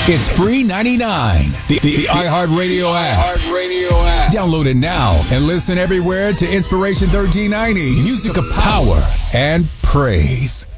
It's free 99. The iHeartRadio app. Download it now and listen everywhere to Inspiration 1390. Music of power and praise.